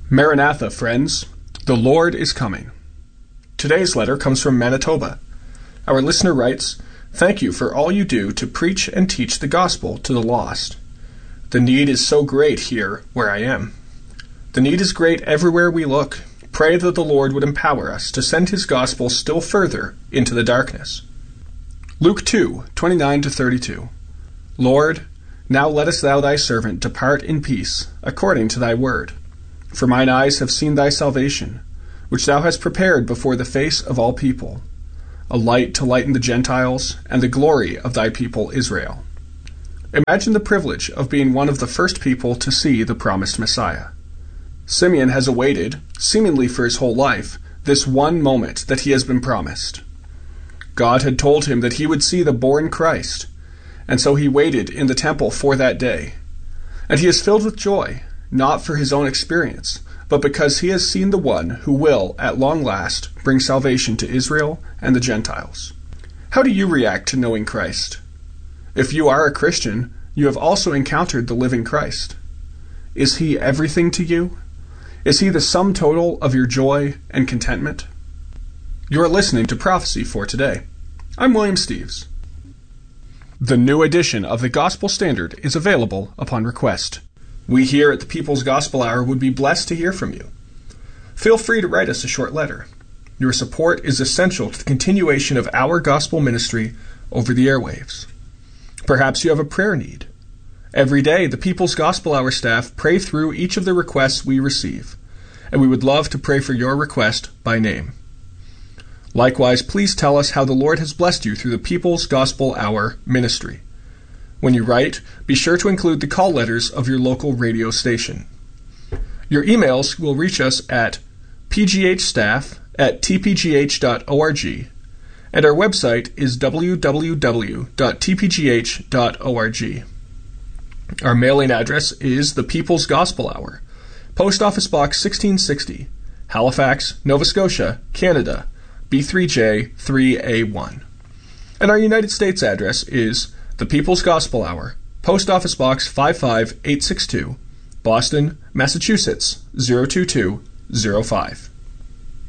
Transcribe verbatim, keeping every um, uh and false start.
Maranatha, friends. The Lord is coming. Today's letter comes from Manitoba. Our listener writes, "Thank you for all you do to preach and teach the gospel to the lost. The need is so great here where I am. The need is great everywhere we look. Pray that the Lord would empower us to send his gospel still further into the darkness." Luke two, twenty-nine to thirty-two. Lord, now lettest thou thy servant depart in peace, according to thy word. For mine eyes have seen thy salvation, which thou hast prepared before the face of all people, a light to lighten the Gentiles, and the glory of thy people Israel. Imagine the privilege of being one of the first people to see the promised Messiah. Simeon has awaited, seemingly for his whole life, this one moment that he has been promised. God had told him that he would see the born Christ, and so he waited in the temple for that day. And he is filled with joy, not for his own experience, but because he has seen the one who will, at long last, bring salvation to Israel and the Gentiles. How do you react to knowing Christ? If you are a Christian, you have also encountered the living Christ. Is he everything to you? Is he the sum total of your joy and contentment? You are listening to Prophecy for Today. I'm William Steves. The new edition of the Gospel Standard is available upon request. We here at the People's Gospel Hour would be blessed to hear from you. Feel free to write us a short letter. Your support is essential to the continuation of our gospel ministry over the airwaves. Perhaps you have a prayer need. Every day, the People's Gospel Hour staff pray through each of the requests we receive, and we would love to pray for your request by name. Likewise, please tell us how the Lord has blessed you through the People's Gospel Hour ministry. When you write, be sure to include the call letters of your local radio station. Your emails will reach us at p g h staff at t p g h dot org, and our website is w w w dot t p g h dot org. Our mailing address is the People's Gospel Hour, Post Office Box sixteen sixty, Halifax, Nova Scotia, Canada, B three J three A one. And our United States address is The People's Gospel Hour, Post Office Box five five eight six two, Boston, Massachusetts zero two two zero five.